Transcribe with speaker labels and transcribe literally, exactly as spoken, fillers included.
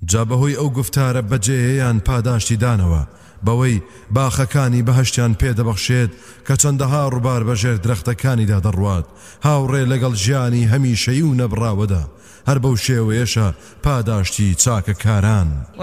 Speaker 1: جا بەهۆی ئەو گفتارە بەجێیان پاداشتی دانەوە بەوەی باخەکانی بەهەشتیان پێدەبەخشێت کە چەندەها ڕووبار بەژێر درەختەکانیدا دەڕوات هاوڕێ لەگەڵ ژیانی هەمیشەیی و نەبڕاوەدا هەر بەو شێوەیەشە پاداشتی چاکەکاران.